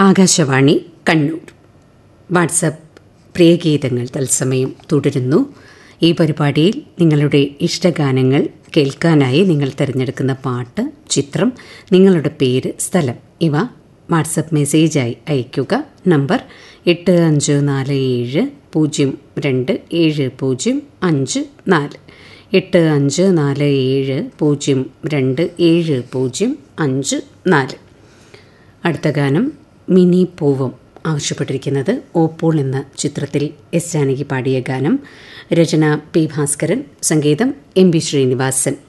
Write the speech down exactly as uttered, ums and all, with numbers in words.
Akashvani Kannur. WhatsApp പ്രിയഗീതങ്ങൾ തത്സമയം തുടരുന്നു. ഈ പരിപാടിയിൽ നിങ്ങളുടെ ഇഷ്ടഗാനങ്ങൾ കേൾക്കാനായി നിങ്ങൾ തിരഞ്ഞെടുക്കുന്ന പാട്ട്, ചിത്രം, നിങ്ങളുടെ പേര്, സ്ഥലം ഇവ വാട്സപ്പ് മെസ്സേജായി അയയ്ക്കുക. നമ്പർ എട്ട് അഞ്ച് നാല് ഏഴ് പൂജ്യം രണ്ട് ഏഴ് പൂജ്യം അഞ്ച് നാല് എട്ട് അഞ്ച് നാല് ഏഴ് പൂജ്യം രണ്ട് ഏഴ് പൂജ്യം അഞ്ച് നാല്. അടുത്ത ഗാനം മിനി പൂവം ആവശ്യപ്പെട്ടിരിക്കുന്നത് ഓപ്പോൾ എന്ന ചിത്രത്തിൽ എസ് ജാനകി പാടിയ ഗാനം. രചന പി ഭാസ്കരൻ, സംഗീതം എം ബി ശ്രീനിവാസൻ.